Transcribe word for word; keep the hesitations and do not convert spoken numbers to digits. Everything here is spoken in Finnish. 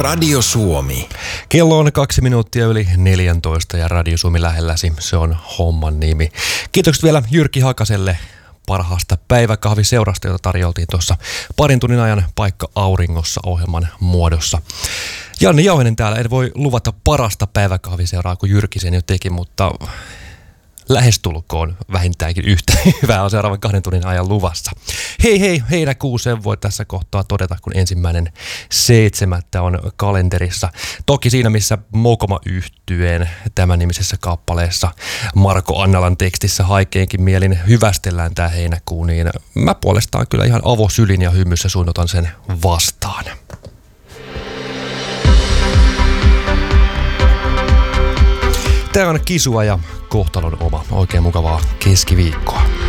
Radio Suomi. Kello on kaksi minuuttia yli neljätoista ja Radio Suomi lähelläsi. Se on homman nimi. Kiitokset vielä Jyrki Hakaselle parhaasta päiväkahviseurasta, jota tarjoltiin tuossa parin tunnin ajan Paikka auringossa -ohjelman muodossa. Janne Jauhinen täällä. En voi luvata parasta päiväkahviseuraa kuin Jyrki sen jo teki, mutta lähestulkoon vähintäänkin yhtä hyvää on seuraavan kahden tunnin ajan luvassa. Hei hei, heinäkuuseen voi tässä kohtaa todeta, kun ensimmäinen seitsemättä on kalenterissa. Toki siinä, missä Mokoma Yhtyeen tämän nimisessä kappaleessa Marko Annalan tekstissä haikeenkin mielin hyvästellään tää heinäkuu, niin mä puolestaan kyllä ihan avosylin ja hymyssä suunnotan sen vastaan. Tää on Kisua ja Kohtalon oma. Oikein mukavaa keskiviikkoa.